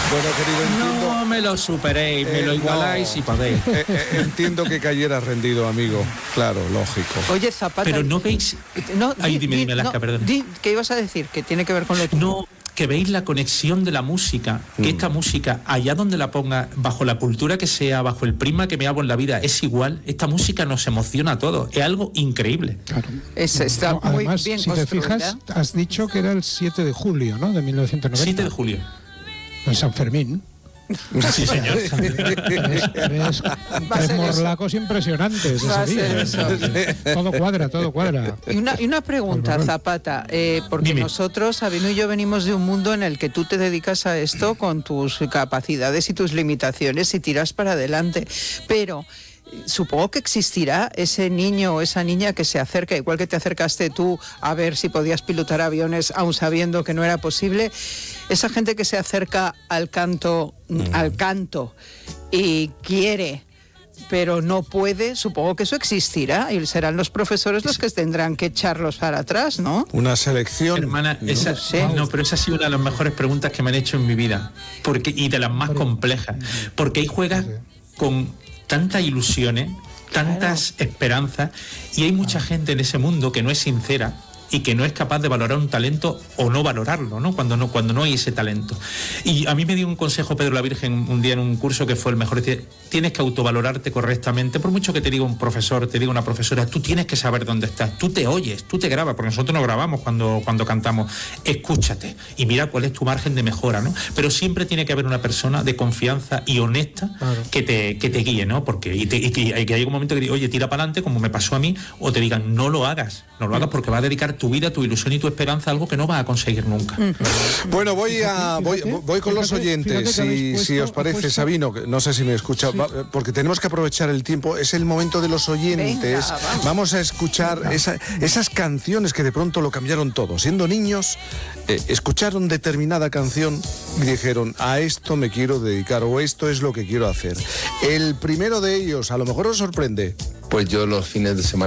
Bueno, querido, entiendo... No me lo superéis, me lo igualáis y podéis. Entiendo que cayeras rendido, amigo. Claro, lógico. Oye, Zapata... Pero no veis... No, dime, Alaska, perdón. ¿Qué ibas a decir? Que tiene que ver con lo tuyo. No, que veis la conexión de la música, que esta música, allá donde la ponga, bajo la cultura que sea, bajo el prisma que me hago en la vida, es igual. Esta música nos emociona a todos. Es algo increíble. Claro. Está muy además, bien si te construida. fijas, has dicho que era el 7 de julio, ¿no? De 1990. 7 de julio. En San Fermín. Sí, señor. Tres morlacos impresiontes ese día. Todo cuadra. Y una pregunta, Zapata, porque Dime. nosotros, Sabino y yo, venimos de un mundo en el que tú te dedicas a esto con tus capacidades y tus limitaciones y tiras para adelante, pero... Supongo que existirá ese niño o esa niña que se acerca, igual que te acercaste tú a ver si podías pilotar aviones aún sabiendo que no era posible, esa gente que se acerca al canto y quiere pero no puede, supongo que eso existirá y serán los profesores los que tendrán que echarlos para atrás, ¿no? Una selección. Hermana, No esa, sé. no, pero esa ha sido una de las mejores preguntas que me han hecho en mi vida, y de las más complejas, porque ahí juegas con tantas ilusiones, tantas esperanzas, y hay mucha gente en ese mundo que no es sincera y que no es capaz de valorar un talento o no valorarlo, ¿no? Cuando no hay ese talento. Y a mí me dio un consejo Pedro la Virgen un día en un curso que fue el mejor. Dice, tienes que autovalorarte correctamente, por mucho que te diga un profesor, te diga una profesora, tú tienes que saber dónde estás, tú te oyes, tú te grabas, porque nosotros no grabamos cuando cantamos, escúchate y mira cuál es tu margen de mejora, ¿no? Pero siempre tiene que haber una persona de confianza y honesta que te guíe, ¿no? Porque que hay un momento que diga, oye, tira para adelante, como me pasó a mí, o te digan, no lo hagas porque vas a dedicar tu vida, tu ilusión y tu esperanza a algo que no vas a conseguir nunca. Bueno, voy con los oyentes, si os parece, Sabino, no sé si me escucha, porque tenemos que aprovechar el tiempo, es el momento de los oyentes. Venga, vamos a escuchar esas canciones que de pronto lo cambiaron todo. Siendo niños, escucharon determinada canción y dijeron, a esto me quiero dedicar o esto es lo que quiero hacer. El primero de ellos, a lo mejor os sorprende. Pues yo los fines de semana